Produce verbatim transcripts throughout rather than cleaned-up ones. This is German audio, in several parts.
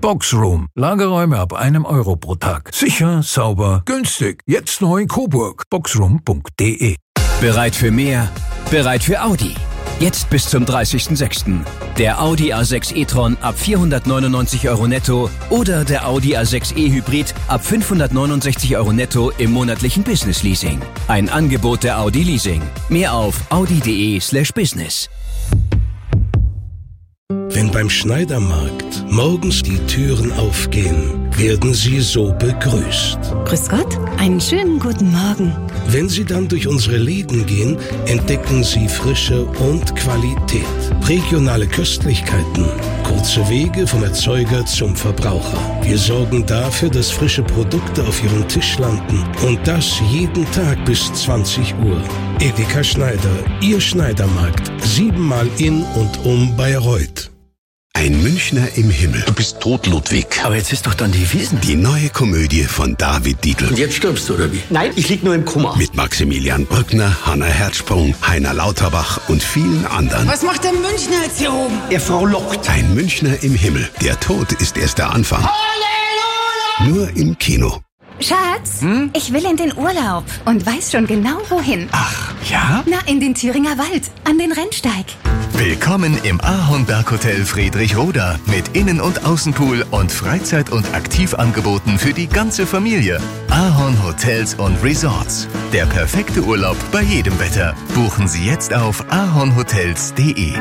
Boxroom. Lagerräume ab einem Euro pro Tag. Sicher, sauber, günstig. Jetzt neu in Coburg. boxroom punkt de. Bereit für mehr? Bereit für Audi. Jetzt bis zum dreißigsten sechsten Der Audi A sechs e-tron ab vierhundertneunundneunzig Euro netto oder der Audi A sechs e-Hybrid ab fünfhundertneunundsechzig Euro netto im monatlichen Business-Leasing. Ein Angebot der Audi Leasing. Mehr auf audi.de slash business. Wenn beim Schneidermarkt morgens die Türen aufgehen, werden Sie so begrüßt. Grüß Gott, einen schönen guten Morgen. Wenn Sie dann durch unsere Läden gehen, entdecken Sie Frische und Qualität. Regionale Köstlichkeiten, kurze Wege vom Erzeuger zum Verbraucher. Wir sorgen dafür, dass frische Produkte auf Ihrem Tisch landen. Und das jeden Tag bis zwanzig Uhr. Edeka Schneider, Ihr Schneidermarkt. Siebenmal in und um Bayreuth. Ein Münchner im Himmel. Du bist tot, Ludwig. Aber jetzt ist doch dann die Wiesn. Die neue Komödie von David Dietl. Und jetzt stirbst du, oder wie? Nein, ich lieg nur im Koma. Mit Maximilian Brückner, Hanna Herzsprung, Heiner Lauterbach und vielen anderen. Was macht der Münchner jetzt hier oben? Er Frau lockt. Ein Münchner im Himmel. Der Tod ist erst der Anfang. Halleluja! Nur im Kino. Schatz, hm? ich will in den Urlaub und weiß schon genau wohin. Ach, ja? Na, in den Thüringer Wald, an den Rennsteig. Willkommen im Ahornberg-Hotel Friedrichroda mit Innen- und Außenpool und Freizeit- und Aktivangeboten für die ganze Familie. Ahorn Hotels und Resorts. Der perfekte Urlaub bei jedem Wetter. Buchen Sie jetzt auf ahornhotels punkt de.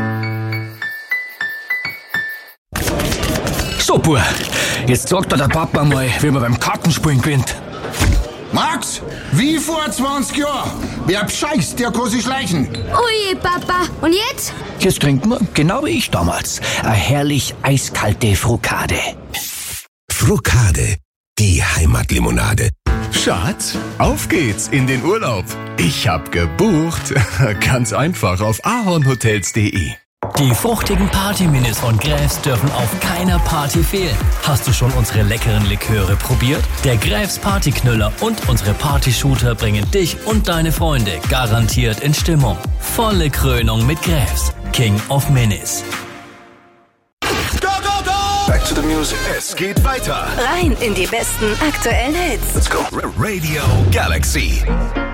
So, Bub, jetzt sagt dir der Papa mal, wie man beim Kartenspielen gewinnt. Max, wie vor zwanzig Jahren. Wer bescheißt, der kann sich schleichen. Ui, Papa. Und jetzt? Jetzt trinken wir, genau wie ich damals, eine herrlich eiskalte Frukade. Frukade, die Heimatlimonade. Schatz, auf geht's in den Urlaub. Ich hab gebucht. Ganz einfach auf ahornhotels punkt de. Die fruchtigen Party-Minis von Gräfs dürfen auf keiner Party fehlen. Hast du schon unsere leckeren Liköre probiert? Der Gräfs Partyknüller und unsere Partyshooter bringen dich und deine Freunde garantiert in Stimmung. Volle Krönung mit Gräfs, King of Minis. Go, go, go! Back to the music. Es geht weiter. Rein in die besten aktuellen Hits. Let's go. Radio Galaxy.